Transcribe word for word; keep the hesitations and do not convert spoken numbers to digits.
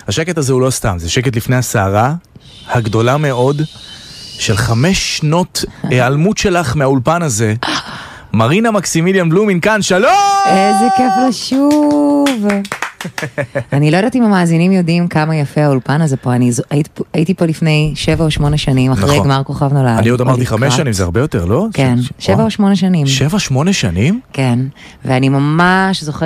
השקט הזה הוא לא סתם, זה שקט לפני הסערה הגדולה מאוד של חמש שנות העלמות שלך מהאולפן הזה. מרינה מקסימיליאן בלומין כאן, שלום! איזה כיף לשוב. אני לא יודעת אם המאזינים יודעים כמה יפה האולפן הזה פה. אני הייתי פה לפני שבע או שמונה שנים, אחרי גמר כוכב נולד. אני עוד אמרתי חמש שנים, זה הרבה יותר, לא? כן, שבע או שמונה שנים. שבע, שמונה שנים? כן, ואני ממש זוכרת